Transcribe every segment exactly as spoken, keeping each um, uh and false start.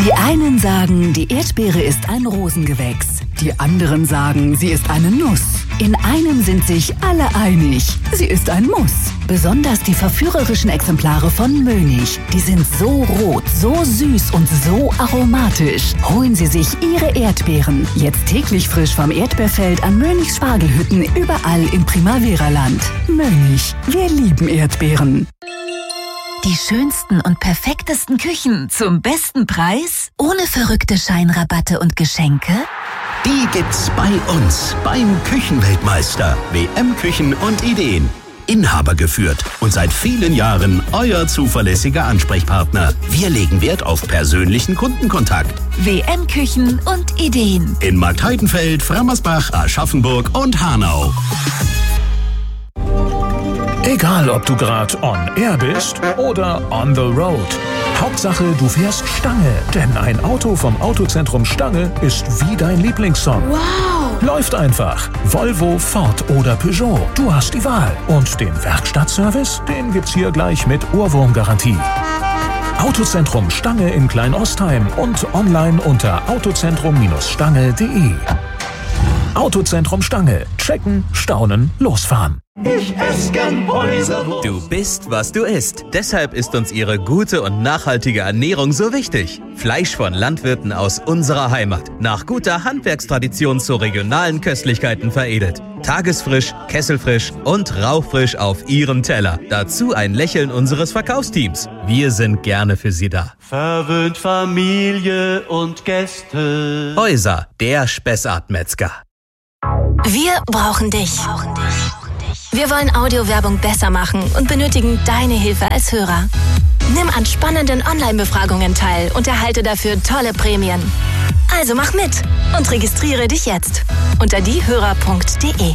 Die einen sagen, die Erdbeere ist ein Rosengewächs. Die anderen sagen, sie ist eine Nuss. In einem sind sich alle einig. Sie ist ein Muss. Besonders die verführerischen Exemplare von Mönig. Die sind so rot, so süß und so aromatisch. Holen Sie sich Ihre Erdbeeren. Jetzt täglich frisch vom Erdbeerfeld an Mönigs Spargelhütten überall im Primavera-Land. Mönig, wir lieben Erdbeeren. Die schönsten und perfektesten Küchen zum besten Preis? Ohne verrückte Scheinrabatte und Geschenke? Die gibt's bei uns, beim Küchenweltmeister. W M-Küchen und Ideen. Inhaber geführt und seit vielen Jahren euer zuverlässiger Ansprechpartner. Wir legen Wert auf persönlichen Kundenkontakt. W M-Küchen und Ideen. In Marktheidenfeld, Frammersbach, Aschaffenburg und Hanau. Egal, ob du gerade on air bist oder on the road. Hauptsache, du fährst Stange. Denn ein Auto vom Autozentrum Stange ist wie dein Lieblingssong. Wow! Läuft einfach. Volvo, Ford oder Peugeot. Du hast die Wahl. Und den Werkstattservice, den gibt's hier gleich mit Ohrwurmgarantie. Autozentrum Stange in Kleinostheim und online unter autozentrum Stange punkt de. Autozentrum Stange. Checken, staunen, losfahren. Ich esse gern Häuserwurst. Du bist, was du isst. Deshalb ist uns ihre gute und nachhaltige Ernährung so wichtig. Fleisch von Landwirten aus unserer Heimat. Nach guter Handwerkstradition zu regionalen Köstlichkeiten veredelt. Tagesfrisch, kesselfrisch und rauchfrisch auf Ihrem Teller. Dazu ein Lächeln unseres Verkaufsteams. Wir sind gerne für Sie da. Verwöhnt Familie und Gäste. Häuser, der Spessart-Metzger. Wir brauchen dich. Wir wollen Audiowerbung besser machen und benötigen deine Hilfe als Hörer. Nimm an spannenden Online-Befragungen teil und erhalte dafür tolle Prämien. Also mach mit und registriere dich jetzt unter diehörer punkt de.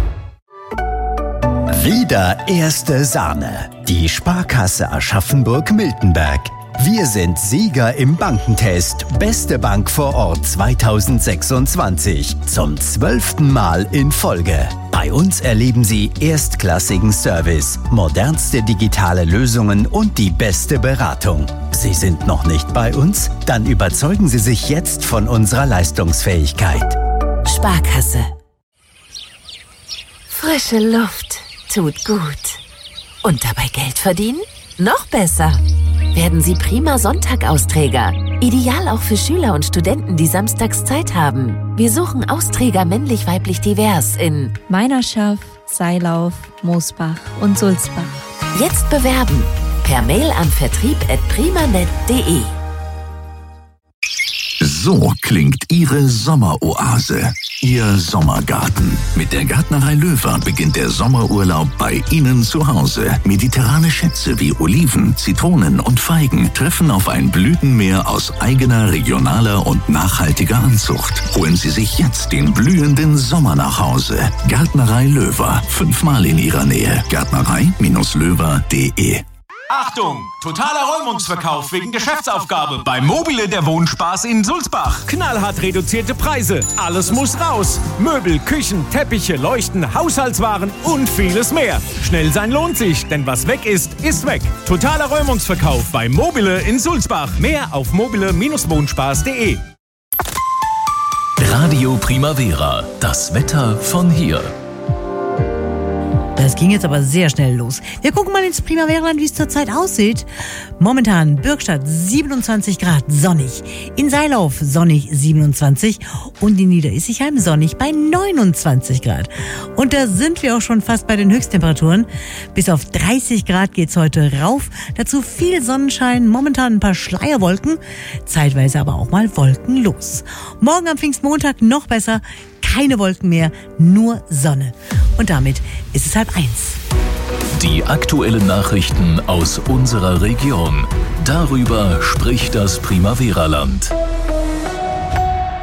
Wieder erste Sahne. Die Sparkasse Aschaffenburg-Miltenberg. Wir sind Sieger im Bankentest. Beste Bank vor Ort zweitausendsechsundzwanzig. Zum zwölften Mal in Folge. Bei uns erleben Sie erstklassigen Service, modernste digitale Lösungen und die beste Beratung. Sie sind noch nicht bei uns? Dann überzeugen Sie sich jetzt von unserer Leistungsfähigkeit. Sparkasse. Frische Luft tut gut. Und dabei Geld verdienen? Noch besser. Werden Sie prima Sonntag-Austräger. Ideal auch für Schüler und Studenten, die samstags Zeit haben. Wir suchen Austräger männlich-weiblich divers in Meinerschaft, Seilauf, Moosbach und Sulzbach. Jetzt bewerben. Per Mail an vertrieb at primanet punkt de. So klingt Ihre Sommeroase, Ihr Sommergarten. Mit der Gärtnerei Löwer beginnt der Sommerurlaub bei Ihnen zu Hause. Mediterrane Schätze wie Oliven, Zitronen und Feigen treffen auf ein Blütenmeer aus eigener, regionaler und nachhaltiger Anzucht. Holen Sie sich jetzt den blühenden Sommer nach Hause. Gärtnerei Löwer, fünfmal in Ihrer Nähe. Gärtnerei Löwer punkt de. Achtung! Totaler Räumungsverkauf wegen Geschäftsaufgabe bei Mobile der Wohnspaß in Sulzbach. Knallhart reduzierte Preise. Alles muss raus. Möbel, Küchen, Teppiche, Leuchten, Haushaltswaren und vieles mehr. Schnell sein lohnt sich, denn was weg ist, ist weg. Totaler Räumungsverkauf bei Mobile in Sulzbach. Mehr auf mobile Wohnspaß punkt de. Radio Primavera. Das Wetter von hier. Das ging jetzt aber sehr schnell los. Wir gucken mal ins Primavera-Land, wie es zurzeit aussieht. Momentan Bürgstadt siebenundzwanzig Grad, sonnig. In Seilauf sonnig siebenundzwanzig und in Niederissigheim sonnig bei neunundzwanzig Grad. Und da sind wir auch schon fast bei den Höchsttemperaturen. Bis auf dreißig Grad geht's heute rauf. Dazu viel Sonnenschein, momentan ein paar Schleierwolken, zeitweise aber auch mal wolkenlos. Morgen am Pfingstmontag noch besser. Keine Wolken mehr, nur Sonne. Und damit ist es halb eins. Die aktuellen Nachrichten aus unserer Region. Darüber spricht das Primavera-Land.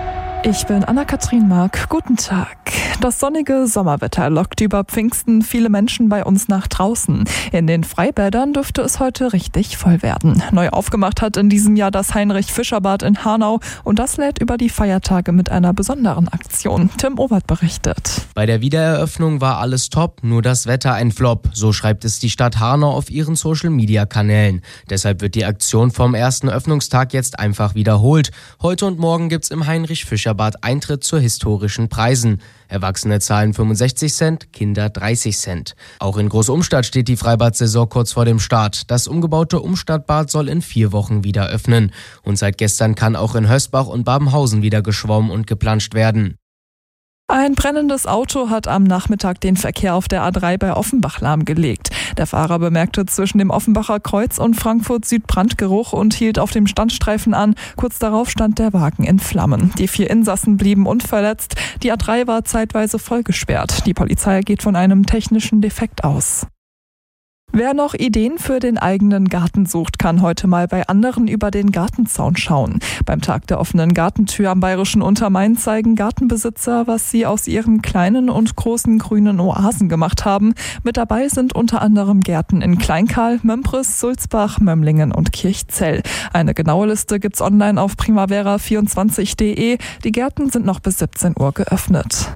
Ich bin Anna-Kathrin Mark. Guten Tag. Das sonnige Sommerwetter lockt über Pfingsten viele Menschen bei uns nach draußen. In den Freibädern dürfte es heute richtig voll werden. Neu aufgemacht hat in diesem Jahr das Heinrich-Fischer-Bad in Hanau und das lädt über die Feiertage mit einer besonderen Aktion. Tim Obert berichtet. Bei der Wiedereröffnung war alles top, nur das Wetter ein Flop. So schreibt es die Stadt Hanau auf ihren Social-Media-Kanälen. Deshalb wird die Aktion vom ersten Öffnungstag jetzt einfach wiederholt. Heute und morgen gibt's im Heinrich-Fischer-Bad Eintritt zu historischen Preisen. Erwachsene zahlen fünfundsechzig Cent, Kinder dreißig Cent. Auch in Großumstadt steht die Freibad-Saison kurz vor dem Start. Das umgebaute Umstadtbad soll in vier Wochen wieder öffnen. Und seit gestern kann auch in Hösbach und Babenhausen wieder geschwommen und geplanscht werden. Ein brennendes Auto hat am Nachmittag den Verkehr auf der A drei bei Offenbach lahmgelegt. Der Fahrer bemerkte zwischen dem Offenbacher Kreuz und Frankfurt Süd Brandgeruch und hielt auf dem Standstreifen an. Kurz darauf stand der Wagen in Flammen. Die vier Insassen blieben unverletzt. Die A drei war zeitweise vollgesperrt. Die Polizei geht von einem technischen Defekt aus. Wer noch Ideen für den eigenen Garten sucht, kann heute mal bei anderen über den Gartenzaun schauen. Beim Tag der offenen Gartentür am Bayerischen Untermain zeigen Gartenbesitzer, was sie aus ihren kleinen und großen grünen Oasen gemacht haben. Mit dabei sind unter anderem Gärten in Kleinkahl, Mömpris, Sulzbach, Mömlingen und Kirchzell. Eine genaue Liste gibt's online auf primavera vierundzwanzig punkt de. Die Gärten sind noch bis siebzehn Uhr geöffnet.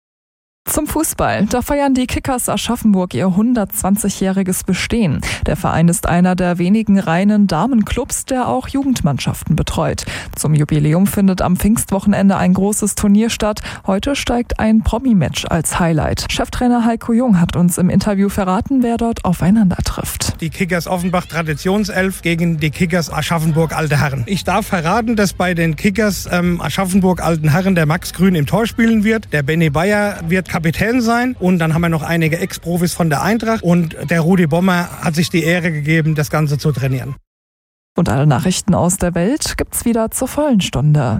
Zum Fußball. Da feiern die Kickers Aschaffenburg ihr hundertzwanzigjähriges Bestehen. Der Verein ist einer der wenigen reinen Damenclubs, der auch Jugendmannschaften betreut. Zum Jubiläum findet am Pfingstwochenende ein großes Turnier statt. Heute steigt ein Promi-Match als Highlight. Cheftrainer Heiko Jung hat uns im Interview verraten, wer dort aufeinander trifft. Die Kickers Offenbach Traditionself gegen die Kickers Aschaffenburg Alte Herren. Ich darf verraten, dass bei den Kickers ähm, Aschaffenburg Alten Herren der Max Grün im Tor spielen wird. Der Benny Bayer wird Kapitän sein und dann haben wir noch einige Ex-Profis von der Eintracht und der Rudi Bommer hat sich die Ehre gegeben, das Ganze zu trainieren. Und alle Nachrichten aus der Welt gibt's wieder zur vollen Stunde.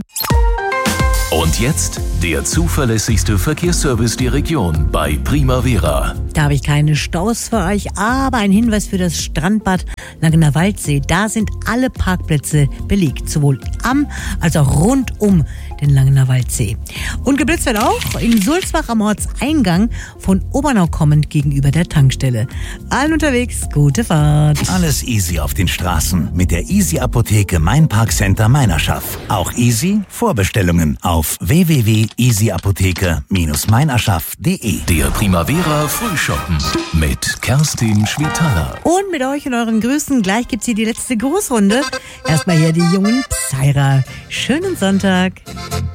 Und jetzt der zuverlässigste Verkehrsservice der Region bei Primavera. Da habe ich keine Staus für euch, aber ein Hinweis für das Strandbad Langener Waldsee. Da sind alle Parkplätze belegt, sowohl am als auch rund um den Langener Waldsee. Und geblitzt wird auch in Sulzbach am Ortseingang von Obernau kommend gegenüber der Tankstelle. Allen unterwegs, gute Fahrt. Alles easy auf den Straßen mit der Easy Apotheke Mein Parkcenter Meinerschaft. Auch easy Vorbestellungen auf w w w punkt easy apotheke Bindestrich meinerschaft punkt de. Der Primavera Frühschoppen mit Kerstin Schwitaler. Und mit euch und euren Grüßen, gleich gibt's hier die letzte Großrunde. Erstmal hier die jungen Psyra. Schönen Sonntag.